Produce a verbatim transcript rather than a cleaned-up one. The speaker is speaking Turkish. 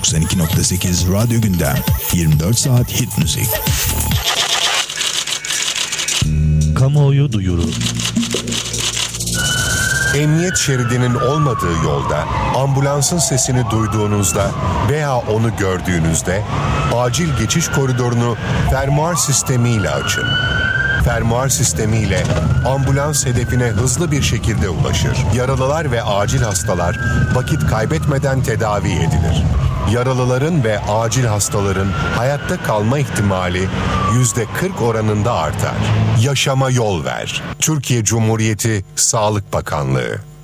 doksan iki nokta sekiz Radyo Gündem, yirmi dört saat hit müzik. Kamuoyu duyuru. Emniyet şeridinin olmadığı yolda ambulansın sesini duyduğunuzda veya onu gördüğünüzde acil geçiş koridorunu fermuar sistemiyle açın. Fermuar sistemiyle ambulans hedefine hızlı bir şekilde ulaşır. Yaralılar ve acil hastalar vakit kaybetmeden tedavi edilir. Yaralıların ve acil hastaların hayatta kalma ihtimali yüzde kırk oranında artar. Yaşama yol ver. Türkiye Cumhuriyeti Sağlık Bakanlığı.